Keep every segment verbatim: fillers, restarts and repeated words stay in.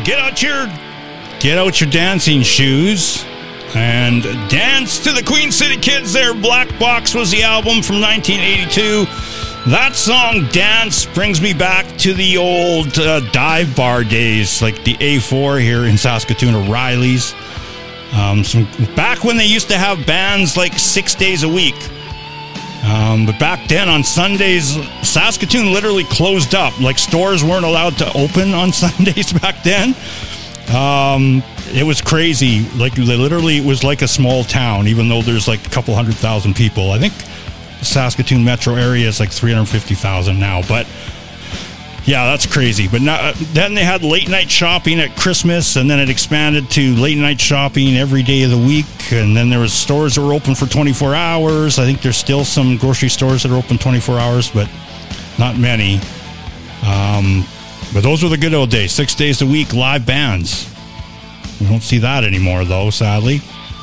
get out your get out your dancing shoes and dance to the Queen City Kids there. Black Box was the album from nineteen eighty-two. That song, Dance, brings me back to the old uh, dive bar days, like the A four here in Saskatoon, O'Reilly's. Um, some, back when they used to have bands like six days a week. Um, but back then on Sundays, Saskatoon literally closed up. Like stores weren't allowed to open on Sundays back then. Um, it was crazy. Like literally, it was like a small town, even though there's like a couple hundred thousand people. I think the Saskatoon metro area is like three hundred fifty thousand now. But yeah, that's crazy. But now, then they had late night shopping at Christmas, and then it expanded to late night shopping every day of the week. And then there was stores that were open for twenty-four hours. I think there's still some grocery stores that are open twenty-four hours, but not many. Um, but those were the good old days. Six days a week, live bands. We don't see that anymore, though, sadly.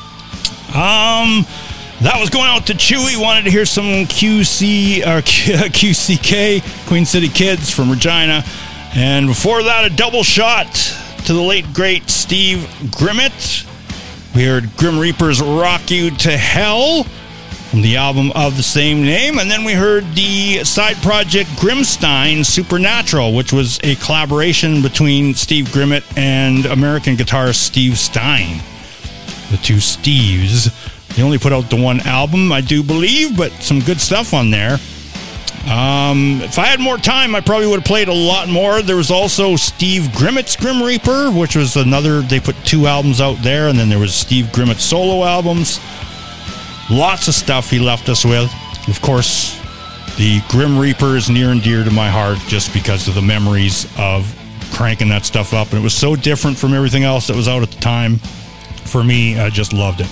Um, that was going out to Chewy. Wanted to hear some Q C or Q C K, Queen City Kids from Regina. And before that, a double shot to the late, great Steve Grimmett. We heard Grim Reaper's Rock You to Hell from the album of the same name. And then we heard the side project Grimstein Supernatural, which was a collaboration between Steve Grimmett and American guitarist Steve Stein. The two Steves. They only put out the one album, I do believe, but some good stuff on there. Um, if I had more time, I probably would have played a lot more. There was also Steve Grimmett's Grim Reaper, which was another, they put two albums out there, and then there was Steve Grimmett's solo albums. Lots of stuff he left us with. Of course, the Grim Reaper is near and dear to my heart just because of the memories of cranking that stuff up. And it was so different from everything else that was out at the time. For me, I just loved it.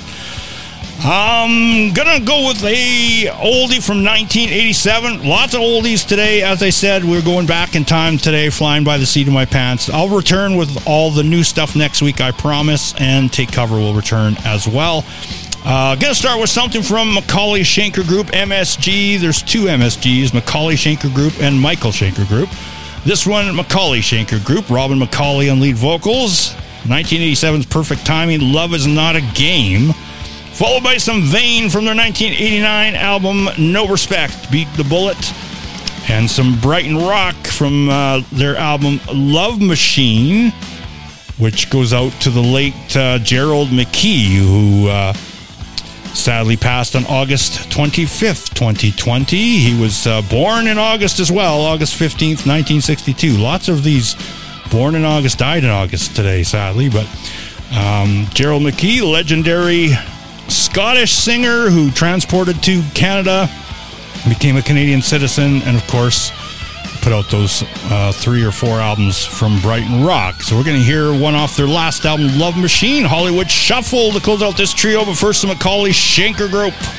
I'm gonna go with a oldie from nineteen eighty-seven. Lots of oldies today. As I said, we're going back in time today, flying by the seat of my pants. I'll return with all the new stuff next week, I promise, and Take Cover will return as well. Uh, gonna start with something from Macaulay Schenker Group, M S G. There's two M S Gs, Macaulay Schenker Group and Michael Schenker Group. This one, Macaulay Schenker Group, Robin Macaulay on lead vocals. nineteen eighty-seven's Perfect Timing, Love Is Not a Game. Followed by some Vane from their nineteen eighty-nine album, No Respect, Beat the Bullet. And some Brighton Rock from uh, their album, Love Machine, which goes out to the late uh, Gerald McKee, who uh, sadly passed on August twenty-fifth, twenty twenty. He was uh, born in August as well, August fifteenth, nineteen sixty-two. Lots of these born in August, died in August today, sadly. But um, Gerald McKee, legendary Scottish singer who transported to Canada, became a Canadian citizen, and of course put out those uh, three or four albums from Brighton Rock. So we're going to hear one off their last album, Love Machine, Hollywood Shuffle, to close out this trio. But first, the Macaulay Schenker Group.